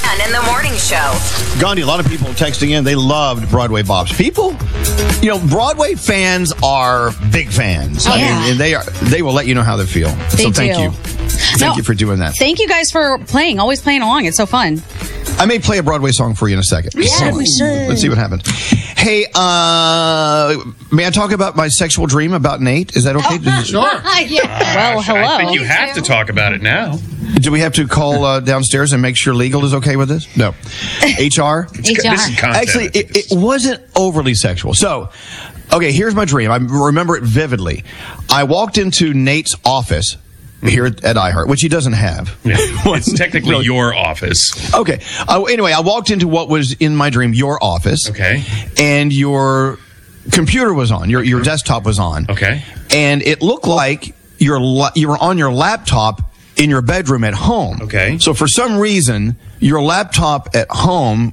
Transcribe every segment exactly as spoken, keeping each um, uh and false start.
in the morning show. Gandhi, a lot of people texting in, they loved Broadway bops. People, you know, Broadway fans are big fans. Oh, I yeah. mean, and they are, they will let you know how they feel. They so thank do. you. Thank No, you for doing that. Thank you guys for playing, always playing along. It's so fun. I may play a Broadway song for you in a second. Yeah, we should. Let's see what happens. Hey, uh, may I talk about my sexual dream about Nate? Is that okay? Oh, Sure. yeah. Well, hello. I think you have to talk about it now. Do we have to call uh, downstairs and make sure legal is okay with this? No. H R? This is content. Actually, it, it wasn't overly sexual. So, okay, here's my dream. I remember it vividly. I walked into Nate's office here at, at iHeart, which he doesn't have. Yeah. It's technically No. your office. Okay. Uh, anyway, I walked into what was in my dream your office. Okay. And your computer was on. Your your desktop was on. Okay. And it looked like your la- you were on your laptop in your bedroom at home. Okay. So for some reason, your laptop at home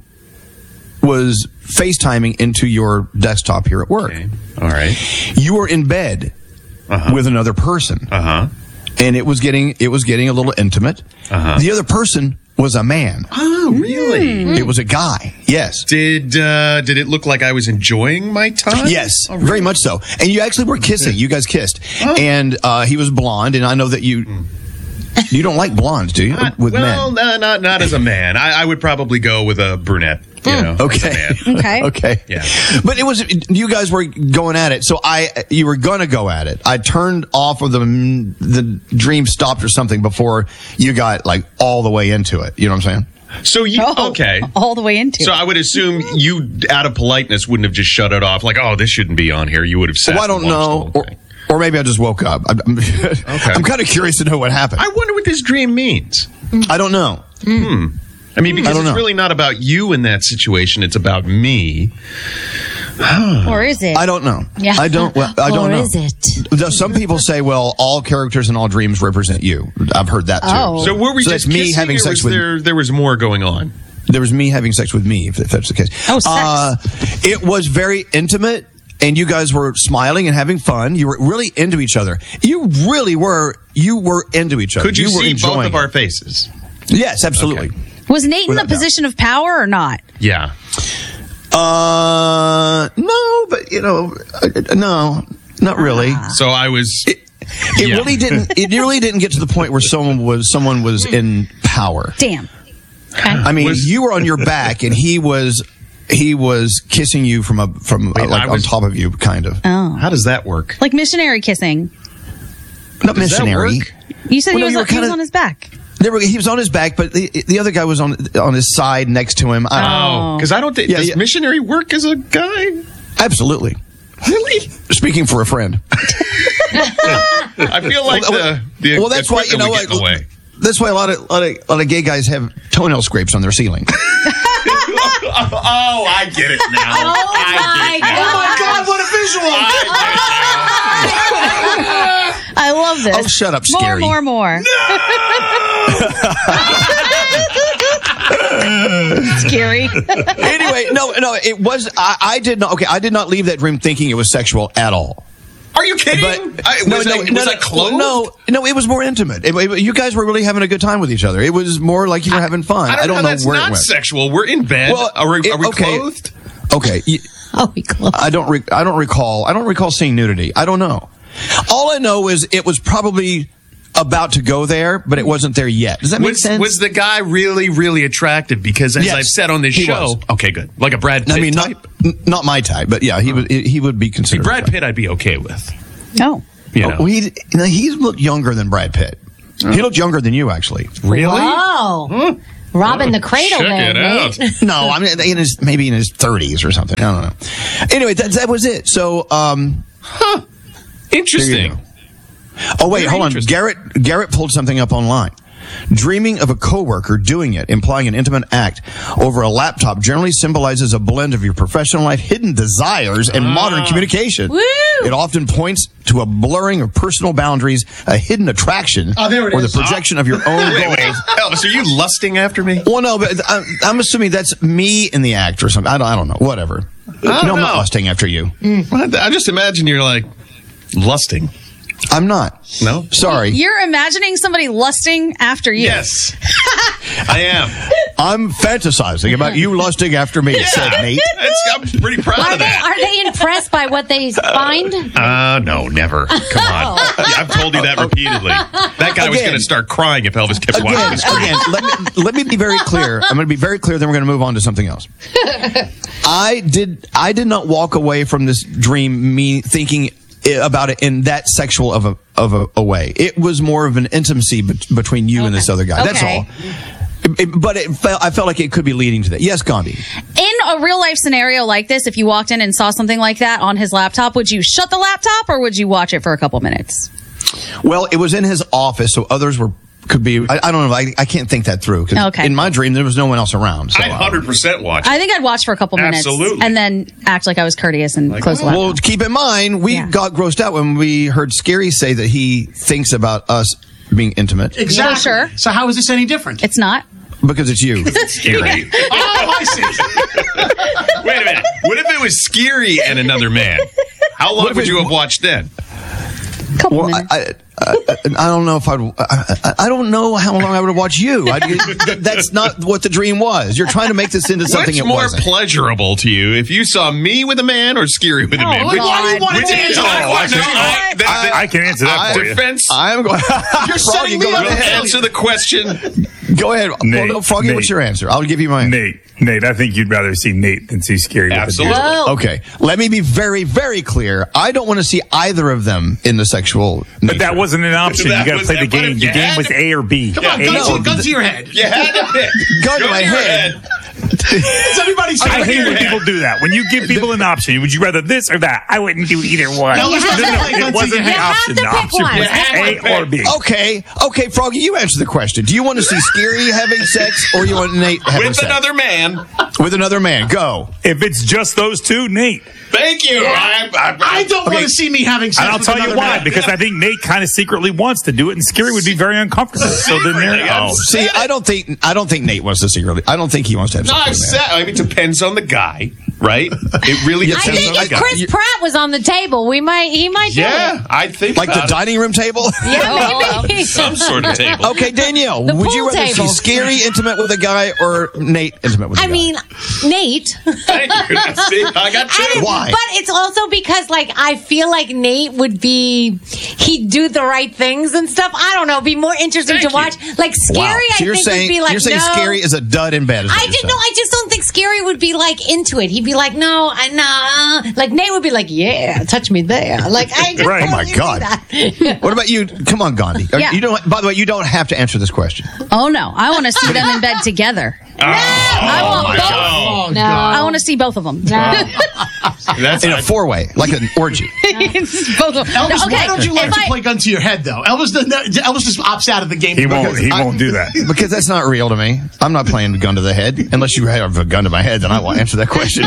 was FaceTiming into your desktop here at work. Okay. All right. You were in bed Uh-huh. with another person. Uh-huh. And it was getting it was getting a little intimate. Uh-huh. The other person was a man. Oh, really? It was a guy. Yes. Did uh, did it look like I was enjoying my time? Yes, Oh, really? very much so. And you actually were kissing. You guys kissed. Oh. And uh, he was blonde, and I know that you you don't like blondes, do you? Not- With well, men. no, not not as a man. I, I would probably go with a brunette. You know, Okay. as a man. Okay. Okay. Yeah. But it was you guys were going at it. So I you were going to go at it. I turned off of the the dream stopped or something before you got like all the way into it. You know what I'm saying? So you Oh, okay? All the way into So it. I would assume you, out of politeness, wouldn't have just shut it off. Like, oh, this shouldn't be on here. You would have said, Well, I don't know. Or, or maybe I just woke up. I'm, I'm, I'm kind of curious to know what happened. I wonder what this dream means. I don't know. I mean, because I don't it's know. really not about you in that situation. It's about me. Or is it? I don't know. Yeah. I don't. Well, I don't Or know. is it? Though some people say, well, all characters in all dreams represent you. I've heard that too. Oh. So were we So just that's me kissing, having or sex was with- there? There was more going on. There was me having sex with me, if, if that's the case. Oh, sex. Uh, it was very intimate, and you guys were smiling and having fun. You were really into each other. You really were. You were into each other. Could you, were see both enjoying of our it. faces? Yes, absolutely. Okay. Was Nate in Without the doubt. position of power or not? Yeah. Uh, no, but you know, uh, no, not really. So I was. It, it Yeah. really didn't. It really didn't get to the point where someone was someone was in power. Damn. Okay. I mean, Was- you were on your back, and he was he was kissing you from a from Wait, uh, like I was- on top of you, kind of. Oh. How does that work? Like missionary kissing. Not Does that missionary. work? You said Well, he, no, was, you were on- he was kinda- on his back. There were, he was on his back, but the, the other guy was on on his side next to him. I, Oh, because I don't think Yeah, does yeah. missionary work as a guy. Absolutely. Really? Speaking for a friend. I feel like Well, the, the well, that's why you equipment know would what. get in the way. That's why a lot of, lot of lot of gay guys have toenail scrapes on their ceiling. Oh, I get it now. I get it now. God, what a visual! I love this. Oh, shut up, more, Scary. More, more, Scary. Anyway, no, no, it was. I, I did not. Okay, I did not leave that dream thinking it was sexual at all. Are you kidding? But I, no, was no, I, no, was no, I clothed? no, no, it was more intimate. It- it- you guys were really having a good time with each other. It was more like you were having fun. I don't, know, know that's where not it went. sexual. We're in bed. Well, are we, it- are we okay. clothed? Okay, you- Oh, we close. I don't. Re- I don't recall. I don't recall seeing nudity. I don't know. All I know is it was probably about to go there, but it wasn't there yet. Does that make Was, sense? was the guy really, really attractive? Because as Yes, I've said on this he show, was. okay, good, like a Brad Pitt I mean, not type. n- not my type, but yeah, he would. He would be considered. Brad Pitt, I'd be okay with. No. You know, Oh, he you know, he looked younger than Brad Pitt. He looked younger than you, actually. really? Whoa. Robbing the cradle Check there, it out. Nate. No, I mean in his maybe in his thirties or something. I don't know. Anyway, that that was it. So, um, there you Interesting. go. Oh wait, Very hold on. interesting. Garrett Garrett pulled something up online. Dreaming of a coworker doing it, implying an intimate act over a laptop, generally symbolizes a blend of your professional life, hidden desires, and modern communication. Woo! It often points to a blurring of personal boundaries, a hidden attraction, Oh, there it or is. the projection of your own Wait, wait, goals. Elvis, are you lusting after me? Well, no, but I'm, I'm assuming that's me in the act or something. I don't, I don't know. Whatever. no, I'm know. not lusting after you. I just imagine you're like lusting. I'm not. No? Sorry. You're imagining somebody lusting after you. Yes. I am. I'm fantasizing about you lusting after me, Yeah. said Nate. That's, I'm pretty proud Are of they, that. are they impressed by what they find? Uh, no, never. Come on. Yeah, I've told you that repeatedly. That guy was Again. going to start crying if Elvis kept watching Again, the screen. again, let me, let me be very clear. I'm going to be very clear, then we're going to move on to something else. I did I did not walk away from this dream me thinking about it in that sexual of a of a, a way. It was more of an intimacy be- between you and this other guy. That's Okay. all. It- it- but it felt, I felt like it could be leading to that. Yes, Gandhi. In a real life scenario like this, if you walked in and saw something like that on his laptop, would you shut the laptop or would you watch it for a couple minutes? Well, it was in his office, so others were could be. I, I don't know. I, I can't think that through. 'Cause Okay. in my dream, there was no one else around. So, I'd uh, one hundred percent watch it. I think I'd watch for a couple minutes. Absolutely. And then act like I was courteous and close the laptop. Well, keep in mind, we Yeah. got grossed out when we heard Scary say that he thinks about us being intimate Exactly. sure. So how is this any different? It's not. because it's you. Scary. oh, I see. Wait a minute. What if it was Scary and another man? How long if would it- you have watched then? Couple Well, minutes. I, I, I, I don't know if I'd. I, I- I don't know how long I would have watched you. I, th- that's not what the dream was. You're trying to make this into something What's it more wasn't. pleasurable to you if you saw me with a man or Scary with a man? Why do you want which to is answer oh, that I, question? I, the- I, the- I can answer that I- for you. defense. I'm going. You're setting me go up. ahead. Answer the question. Go ahead. Nate, well, no, Froggy, Nate. what's your answer? I'll give you my answer. Nate, Nate, I think you'd rather see Nate than see Scary. with a Absolutely. dude. Oh. Okay, let me be very, very clear. I don't want to see either of them in the sexual. But that wasn't an option. That You got to was- play the but if game. you The game had was to- A or B. Come on, A gun, or to, B. gun to your head. You had to pick. Gun to Go my your head. Does everybody say I gun to hate your when head? people do that. When you give people an option, would you rather this or that? I wouldn't do either one. No, No, let's no, not no, play gun it to wasn't your the head. option. You The have to option pick one. was You have A to pick. or B. Okay, okay, Froggy, you answer the question. Do you want to see Scary having sex, or you want Nate having With sex another man. with another man? Go. If it's just those two, Nate. Thank you. I, I, I don't Okay. want to see me having sex And I'll with tell you another why. man. Because I think Nate kind of secretly wants to do it, and Scary would be very uncomfortable. So then there. I'm Oh. See, I don't think I don't think Nate wants to secretly. I don't think he wants to have No, sex I with a said. man. I mean, it depends on the guy, right? It really I I depends think on the if guy. Chris You- Pratt was on the table, we might. He might do Yeah, it. I think Like the about it. dining room table. Yeah, maybe. some sort of table. Okay, Danielle, The would you pool rather table. see Scary intimate with a guy or Nate intimate with a I guy? mean, Nate. Thank you. See, I got two. I- Why? But it's also because, like, I feel like Nate would be, he'd do the right things and stuff. I don't know, be more interesting Thank to watch. you. Like, Scary, wow. I So you're think saying would be like, you're saying no. Scary is a dud in bed. Is what I you're just no, saying. I just don't think Scary would be like into it. He'd be like, no, I nah. Like Nate would be like, yeah, touch me there. Like I just Right. don't Oh my really see God. that. What about you? Come on, Gandhi. Yeah. You don't. By the way, you don't have to answer this question. Oh no, I want to see them in bed together. I want my both. God. Oh, No. God. I want to see both of them. That's In a four-way, like an orgy. both of them. Elvis, No, okay, why don't you learn if to I- play gun to your head, though? Elvis, does not- Elvis just opts out of the game. He won't. because- He I- won't do that. Because that's not real to me. I'm not playing gun to the head. Unless you have a gun to my head, then I will answer that question.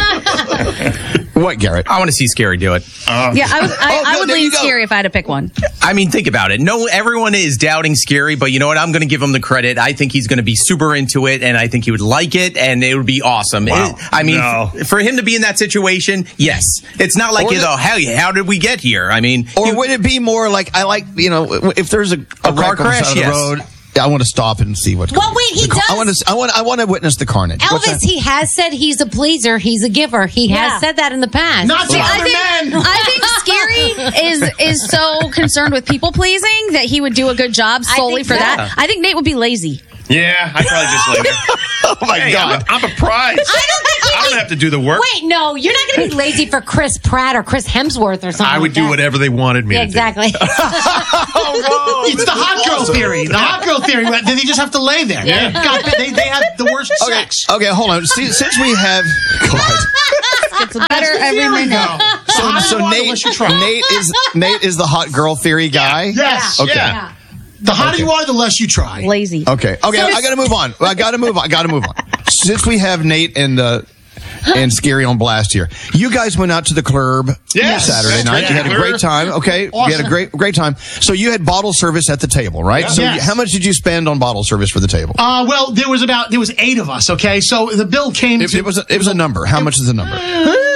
What, Garrett? I want to see Scary do it. Yeah, I would, I, Oh, I no, would there you lean go. Scary if I had to pick one. I mean, think about it. No, everyone is doubting Scary, but you know what? I'm going to give him the credit. I think he's going to be super into it, and I think he would like it, and it would be awesome. Wow. It- I mean, No. f- for him to be in that situation, yes. It's not like, Or you the- know, how, how did we get here? I mean, Or you- would it be more like I like you know if there's a, a, A car wreck on the crash? side of the Yes. road, I want to stop and see what's. Well, going on. wait, he The car- I does- want to. I want. I want to witness the carnage. What's Elvis, that? he has said he's a pleaser. He's a giver. He Yeah. has said that in the past. Not to See, I other think, men. I think Scary is is so concerned with people pleasing that he would do a good job I solely think for so. that. I think Nate would be lazy. Yeah, I probably just lay there. Oh my Hey, god! I'm a, I'm a prize. I don't think I he'd don't be- have to do the work. Wait, no, you're not going to be lazy for Chris Pratt or Chris Hemsworth or something. I would like do that. whatever they wanted me Yeah, to exactly. It's the hot girl theory. The hot girl theory. Then they just have to lay there. Yeah. God, they, they have the worst Okay, sex. okay, hold on. See, since we have, God. It's better That's the every theory, minute. though. so, How do so you want Nate, unless you try? Nate is Nate is the hot girl theory guy. Yes. Okay. Yeah. The hotter you are, the less you try. Lazy. Okay. Okay. I got to move on. I got to move on. I got to move on. Since we have Nate and uh, and Scary on blast here, you guys went out to the club Yes. Saturday night. You had a great time. Okay. You had a Awesome. great great time. So you had bottle service at the table, right? So Yes. how much did you spend on bottle service for the table? Uh, well, there was about there was eight of us. Okay, so the bill came. It, to, it was a, it was a number. How much is the number? Uh,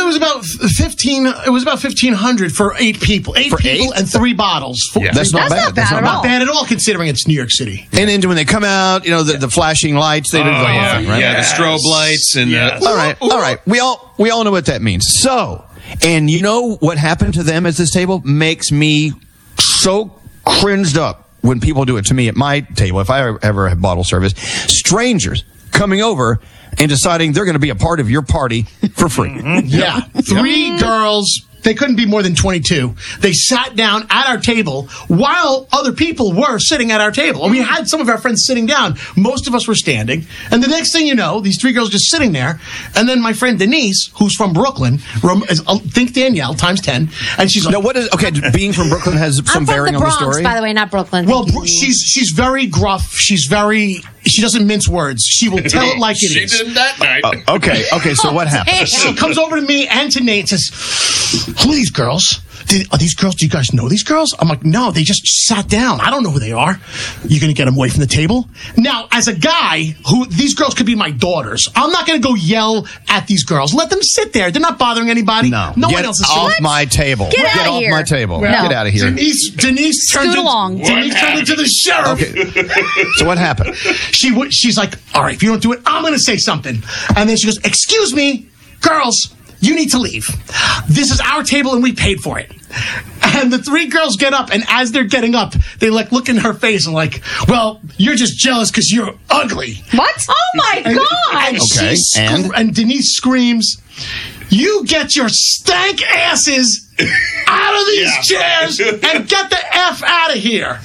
it was about fifteen. It was about fifteen hundred for eight people. Eight For people eight? and three bottles. Four, Yeah. That's not That's bad. not That's bad not at bad. all. not bad at all, considering it's New York City. And then when they come out, you know, the, the flashing lights, they do the Oh, whole yeah. thing, right? Yeah, the strobe lights and Yes. the, All right, all right. We all we all know what that means. So, and you know what happened to them at this table makes me so cringed up when people do it to me at my table. If I ever have bottle service, strangers coming over and deciding they're going to be a part of your party for free. Yeah. Three girls. They couldn't be more than twenty-two. They sat down at our table while other people were sitting at our table. And we had some of our friends sitting down. Most of us were standing. And the next thing you know, these three girls just sitting there. And then my friend Denise, who's from Brooklyn, rom- is, uh, think Danielle times ten. And she's like, Now, what is okay? Being from Brooklyn has some I'm from bearing the on the Bronx, story. by the way, not Brooklyn. well, Thank Bro- you. she's she's very gruff. She's very, she doesn't mince words. She will tell it like it she is. did that night. Okay, okay. So what happened? She comes over to me and to Nate and says, who are these girls? Did, are these girls, do you guys know these girls? I'm like, no, they just sat down. I don't know who they are. You going to get them away from the table? Now, as a guy, who these girls could be my daughters, I'm not going to go yell at these girls. Let them sit there. They're not bothering anybody. No, No get one else is off sitting. my table. Get outta off here. my table. No. Get out of here. Denise, Denise turned, Scoot in- along. Denise turned into the sheriff. Okay. So what happened? She w- she's like, all right, if you don't do it, I'm going to say something. And then she goes, excuse me, girls, you need to leave. This is our table and we paid for it. And the three girls get up, and as they're getting up, they like look in her face and like, well, you're just jealous because you're ugly. What? Oh my And, God! and, she Okay, scr- and? and Denise screams, you get your stank asses out of these chairs and get the F out of here.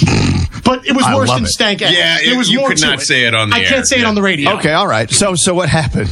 But it was I worse love than it. stank ass. Yeah, there it- was you more could to not say it on the I air. can't say it Yeah. on the radio. Okay, all right. So so what happened?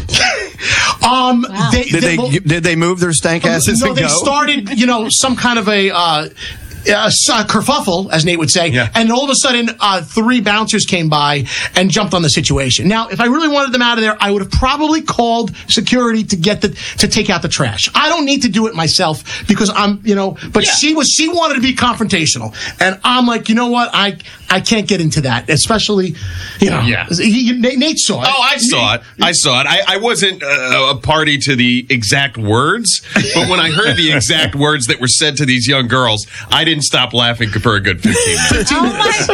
Um, they, Did they well, did they move their stank asses no, and they go? started, you know, some kind of a uh, uh, kerfuffle, as Nate would say, Yeah. and all of a sudden, uh, three bouncers came by and jumped on the situation. Now, if I really wanted them out of there, I would have probably called security to get the to take out the trash. I don't need to do it myself because I'm, you know. But Yeah. she was she wanted to be confrontational, and I'm like, you know what, I I can't get into that, especially, you know, Yeah. he, Nate, Nate saw it. Oh, I saw it. I saw it. I, I wasn't uh, a party to the exact words, but when I heard the exact words that were said to these young girls, I didn't stop laughing for a good fifteen minutes. Oh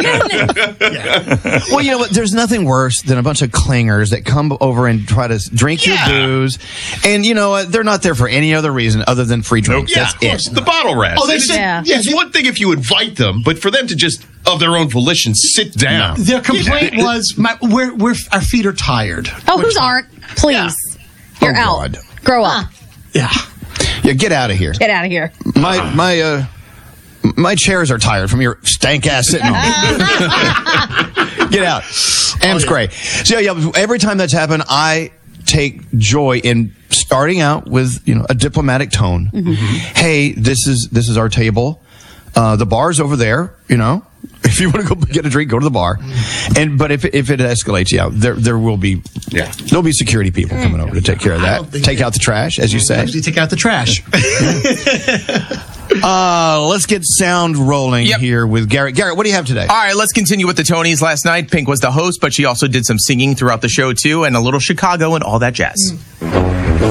my goodness! Well, you know what? There's nothing worse than a bunch of clangers that come over and try to drink Yeah. your booze, and you know what? They're not there for any other reason other than free drinks. Yeah, That's of course. it. The bottle rats. Oh, they It's- said- Yeah. yeah, It's they- one thing if you invite them, but for them to just, of their own volition, sit down. Their complaint was, my, we're, we're, our feet are tired. Oh, whose aren't? Please. You're Oh, out. God. Grow up. Yeah. Yeah, get out of here. Get out of here. My my uh my chairs are tired from your stank ass sitting on them. Get out. Am's great. So yeah, every time that's happened, I take joy in starting out with, you know, a diplomatic tone. Hey, this is this is our table. Uh, the bar's over there, you know. If you want to go get a drink, go to the bar. And but if if it escalates, yeah, there there will be Yeah. there'll be security people coming over to take care of I that. don't think Take they- out the trash, as you say. Actually, take out the trash. Uh, let's get sound rolling Yep. here with Garrett. Garrett, what do you have today? All right, let's continue with the Tonys last night. Pink was the host, but she also did some singing throughout the show, too, and a little Chicago and all that jazz.